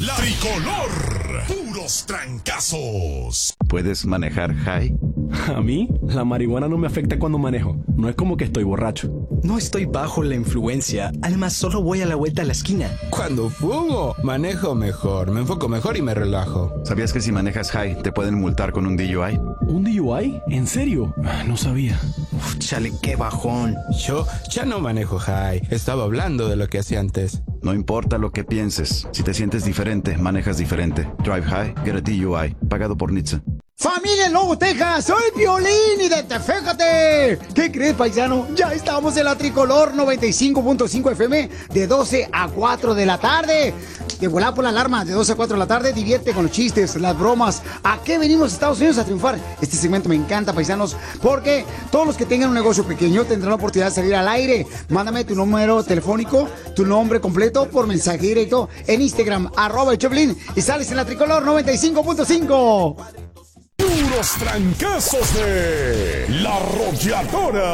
La tricolor. Puros trancazos. ¿Puedes manejar high? A mí, la marihuana no me afecta cuando manejo. No es como que estoy borracho. No estoy bajo la influencia. Además, solo voy a la vuelta a la esquina. Cuando fumo, manejo mejor, me enfoco mejor y me relajo. ¿Sabías que si manejas high te pueden multar con un DUI? ¿Un DUI? ¿En serio? No sabía. Uf, chale, qué bajón. Yo ya no manejo high. Estaba hablando de lo que hacía antes. No importa lo que pienses. Si te sientes diferente, manejas diferente. Drive high, get a DUI. Pagado por NHTSA. ¡Familia en Lobo, Texas! ¡Soy Piolín y fíjate! ¿Qué crees, paisano? Ya estamos en la Tricolor 95.5 FM de 12 a 4 de la tarde. De volar por la alarma de 12 a 4 de la tarde. Divierte con los chistes, las bromas. ¿A qué venimos a Estados Unidos a triunfar? Este segmento me encanta, paisanos, porque todos los que tengan un negocio pequeño tendrán la oportunidad de salir al aire. Mándame tu número telefónico, tu nombre completo por mensaje directo en Instagram, @Choplin, y sales en la Tricolor 95.5. Puros trancazos de La Arrolladora.